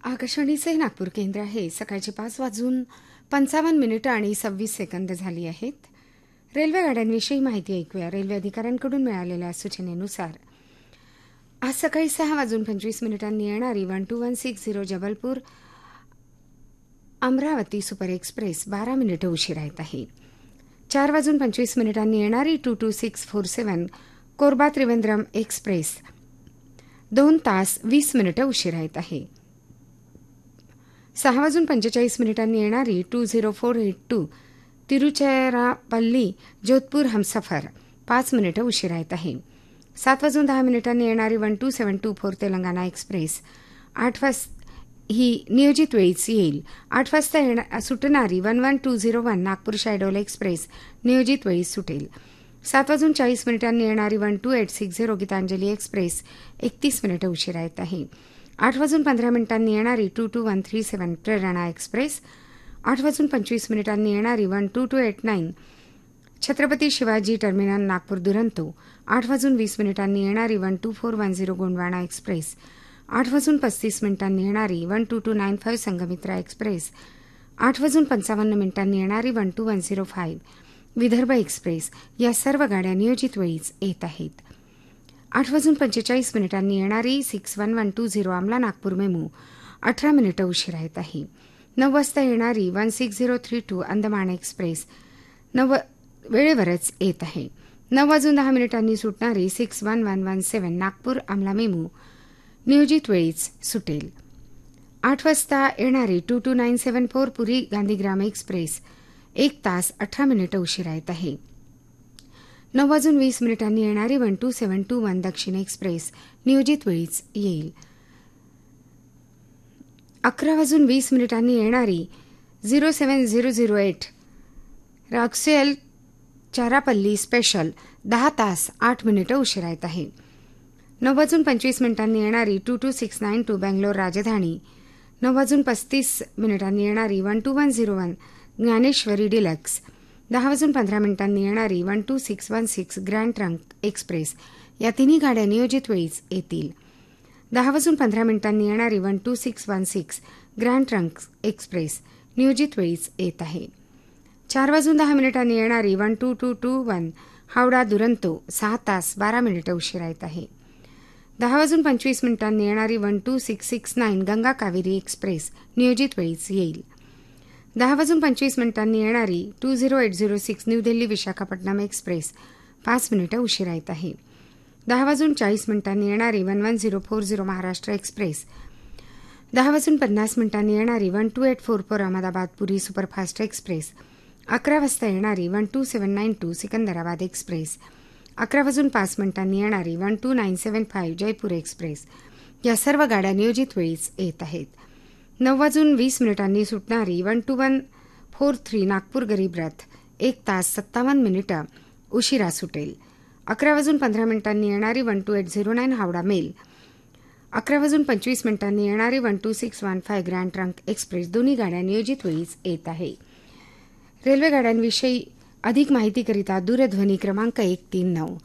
आकाशवाणीचे नागपूर केंद्र आहे. सकाळचे 5:55 आणि 26 सेकंद झाली आहेत. रेल्वे गाड्यांविषयी माहिती ऐकूया. रेल्वे अधिकाऱ्यांकडून मिळालेल्या सूचनेनुसार आज सकाळी 6:25 येणारी 12160 जबलपूर अमरावती सुपर एक्सप्रेस 12 मिनिटं उशिरा येत आहे. 4:25 येणारी 22647 कोरबा त्रिवेंद्रम एक्सप्रेस 2 तास 20 मिनिटं उशिरा येत आहे. 6:45 येणारी 20482 तिरुचिरापल्ली जोधपूर हमसफर 5 मिनिटं उशिरा येत आहे. 7:10 येणारी 12724 तेलंगणा एक्सप्रेस 8 वाजता ही नियोजित वेळीच येईल. 8 वाजता सुटणारी 11201 नागपूर शॅडोल एक्सप्रेस नियोजित वेळीच सुटेल. 7:40 येणारी 12860 गीतांजली एक्सप्रेस 31 मिनिटं उशिरा येत आहे. 8:15 येणारी 22137 प्रेरणा एक्सप्रेस 8:25 येणारी 12289 छत्रपती शिवाजी टर्मिनल नागपूर दुरंतो 8:20 येणारी 12410 गोंडवाना एक्सप्रेस 8:35 येणारी 12295 संघमित्रा एक्सप्रेस 8:55 येणारी 12105 विदर्भ एक्सप्रेस या सर्व गाड्या नियोजित वेळीच येत आहेत. 8:45 येणारी 61120 आमला नागपूर मेमू 18 मिनिटं उशिरा येत आहे. 9 वाजता येणारी 16032 अंदमान एक्सप्रेस वेळेवरच येत आहे. 9:10 सुटणारी 61117 नागपूर आमला मेमू नियोजित वेळीच सुटेल. 8 वाजता येणारी 22974 पुरी गांधीग्राम एक्सप्रेस 1 तास 18 मिनिटं उशिरा येत आहे. 9:20 येणारी 12721 दक्षिण एक्सप्रेस नियोजित वेळीच येईल. 11:20 येणारी 07008 राक्सेल चारापल्ली स्पेशल 10 तास 8 मिनिटं उशिरा येत आहे. 9:25 येणारी 22692 बेंगलोर राजधानी 9:35 येणारी 12101 ज्ञानेश्वरी डिलक्स 10:15 येणारी 12616 ग्रँड ट्रंक एक्सप्रेस या तिन्ही गाड्या नियोजित वेळीच येतील. 10:15 येणारी 12616 ग्रँड ट्रंक एक्सप्रेस नियोजित वेळीच येत आहे. 4:10 येणारी 12221 हावडा दुरंतो 6 तास 12 मिनिटं उशिरा येत आहे. 10:25 येणारी 12669 गंगा कावेरी एक्सप्रेस नियोजित वेळीच येईल. 10:25 येणारी 20806 न्यू दिल्ली विशाखापट्टणम एक्सप्रेस 5 मिनिटं उशिरा येत आहे. 10:40 येणारी 11040 महाराष्ट्र एक्सप्रेस 10:50 येणारी 12844 अहमदाबाद पुरी सुपरफास्ट एक्सप्रेस 11 वाजता येणारी 12792 सिकंदराबाद एक्सप्रेस 11:05 येणारी 12975 जयपूर एक्सप्रेस या सर्व गाड्या नियोजित वेळीच येत आहेत. 9:20 सुटणारी 12143 नागपूर गरीब रथ 1 तास 57 मिनिटं उशिरा सुटेल. 11:15 येणारी 12809 हावडा मेल 11:25 येणारी 12615 ग्रँड ट्रंक एक्सप्रेस दोन्ही गाड्या नियोजित वेळीच येत आहे. रेल्वे गाड्यांविषयी अधिक माहितीकरिता दूरध्वनी क्रमांक 139